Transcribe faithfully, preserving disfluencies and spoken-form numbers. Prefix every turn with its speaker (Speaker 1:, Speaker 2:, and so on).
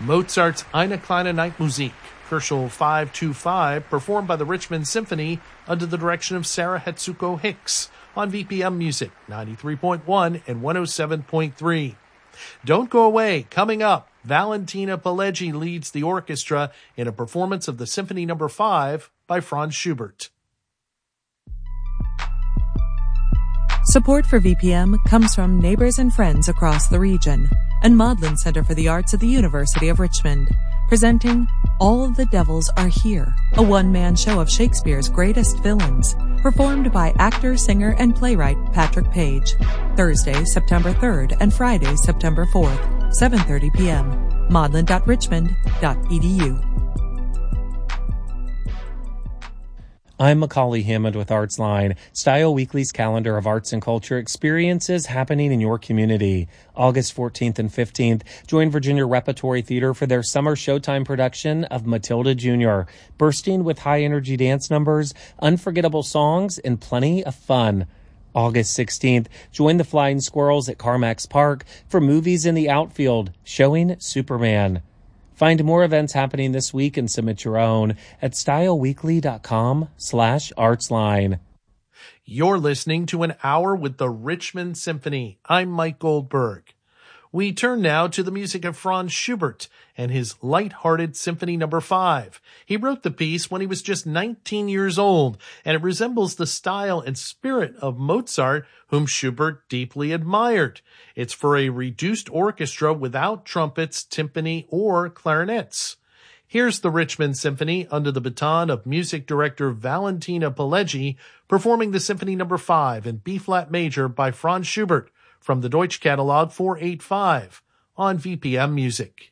Speaker 1: Mozart's Eine kleine Nachtmusik, Kochel five two five, performed by the Richmond Symphony under the direction of Sarah Hetsuko Hicks on V P M Music ninety-three point one and one oh seven point three. Don't go away. Coming up, Valentina Pileggi leads the orchestra in a performance of the Symphony Number five by Franz Schubert.
Speaker 2: Support for V P M comes from neighbors and friends across the region and Maudlin Center for the Arts at the University of Richmond, presenting All the Devils Are Here, a one-man show of Shakespeare's greatest villains, performed by actor, singer, and playwright Patrick Page, Thursday, September third and Friday, September fourth, seven thirty p.m. maudlin dot richmond dot e d u.
Speaker 3: I'm Macaulay Hammond with ArtsLine, Style Weekly's calendar of arts and culture experiences happening in your community. August fourteenth and fifteenth, join Virginia Repertory Theater for their summer Showtime production of Matilda Junior, bursting with high-energy dance numbers, unforgettable songs, and plenty of fun. August sixteenth, join the Flying Squirrels at Carmax Park for Movies in the Outfield, showing Superman. Find more events happening this week and submit your own at styleweekly.com slash artsline.
Speaker 1: You're listening to An Hour with the Richmond Symphony. I'm Mike Goldberg. We turn now to the music of Franz Schubert and his light-hearted Symphony Number five. He wrote the piece when he was just nineteen years old, and it resembles the style and spirit of Mozart, whom Schubert deeply admired. It's for a reduced orchestra without trumpets, timpani, or clarinets. Here's the Richmond Symphony under the baton of music director Valentina Pileggi performing the Symphony Number five in B-flat major by Franz Schubert from the Deutsch Catalog four eighty-five on V P M Music.